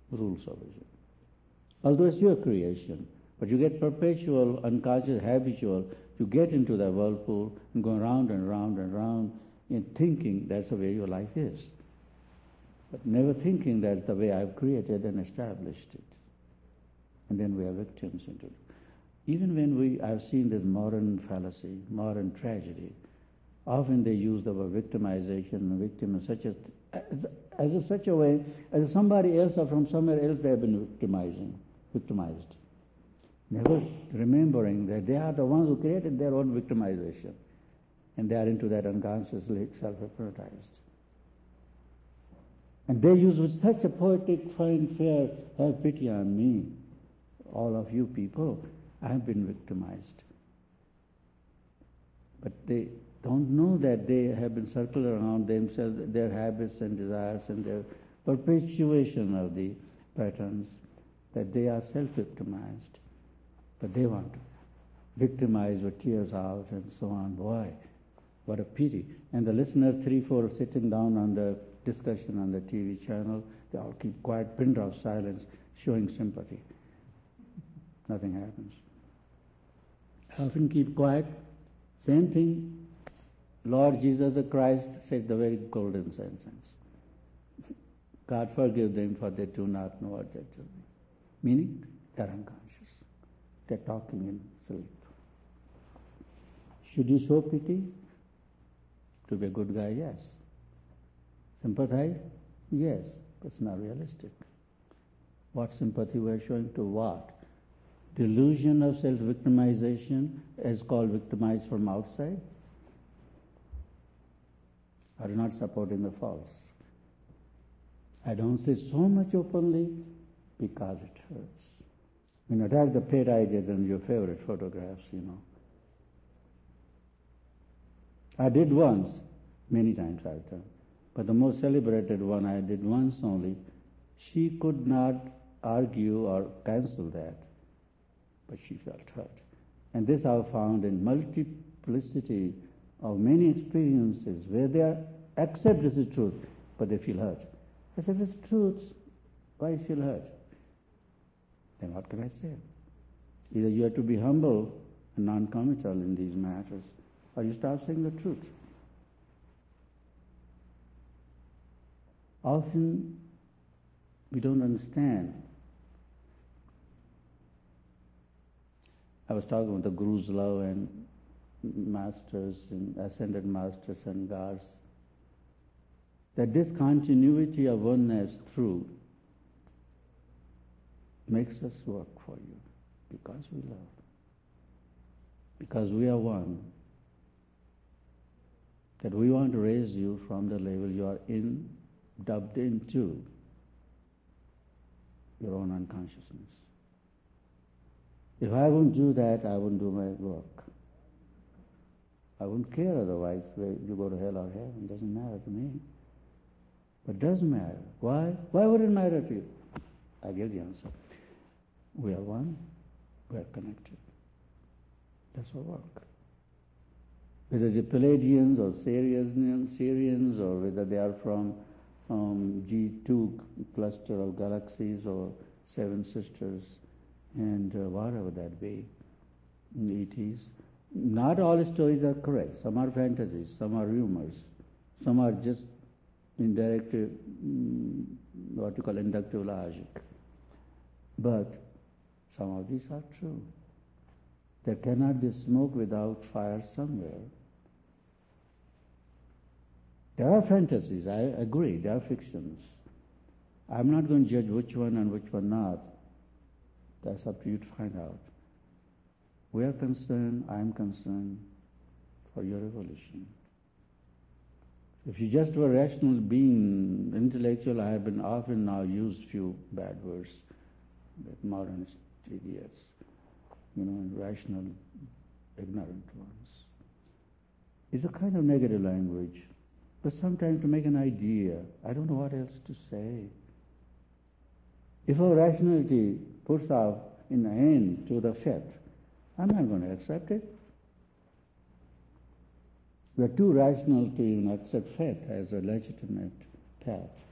rules over you. Although it's your creation, but you get perpetual, unconscious, habitual, you get into the whirlpool and go round and round and round in thinking that's the way your life is. But never thinking that's the way I've created and established it. And then we are victims into it. Even when I've seen this modern fallacy, modern tragedy, often they use the word victimization and victim in such a way as somebody else or from somewhere else they have been victimized. Never remembering that they are the ones who created their own victimization. And they are into that unconsciously self-hypnotized. And they use with such a poetic, fine, fair, have pity on me. All of you people, I have been victimized. But they don't know that they have been circling around themselves, their habits and desires and their perpetuation of the patterns, that they are self-victimized. But they want to victimize with tears out and so on. Boy, what a pity. And the listeners, 3-4 sitting down on the discussion on the TV channel, they all keep quiet, pin drop silence, showing sympathy. Nothing happens. Often keep quiet. Same thing. Lord Jesus Christ said the very golden sentence. God forgive them for they do not know what they're doing. Meaning, they're unconscious. They're talking in sleep. Should you show pity? To be a good guy, yes. Sympathize? Yes. But it's not realistic. What sympathy we're showing to what? Delusion of self-victimization is called victimized from outside? Are you not supporting the false? I don't say so much openly because it hurts. When you attack the pet idea than your favorite photographs, I did once, many times I've done, but the most celebrated one I did once only. She could not argue or cancel that, but she felt hurt. And this I've found in multiplicity of many experiences where they accept this is truth, but they feel hurt. I said, if it's truth, why you feel hurt? Then what can I say? Either you have to be humble and non-committal in these matters, or you start saying the truth. Often we don't understand. I was talking with the Gurus love and masters and ascended masters and gods, that this continuity of oneness through makes us work for you because we love, because we are one, that we want to raise you from the level you are in, dubbed into your own unconsciousness. If I wouldn't do that, I wouldn't do my work. I wouldn't care otherwise whether you go to hell or heaven. It doesn't matter to me. But it does matter. Why? Why would it matter to you? I give the answer. We are one. We are connected. That's our work. Whether they're Palladians or Syrians, or whether they are from G2 cluster of galaxies or Seven Sisters, and whatever that be, ETs. Not all stories are correct. Some are fantasies, some are rumors, some are just indirect, what you call inductive logic. But some of these are true. There cannot be smoke without fire somewhere. There are fantasies, I agree, there are fictions. I'm not going to judge which one and which one not. That's up to you to find out. We are concerned, I am concerned for your evolution. If you just were a rational being, intellectual, I have been often now used few bad words, that modern idiots, rational, ignorant ones. It's a kind of negative language, but sometimes to make an idea, I don't know what else to say. If our rationality puts out in the end to the faith, I'm not going to accept it. We are too rational to even accept faith as a legitimate path.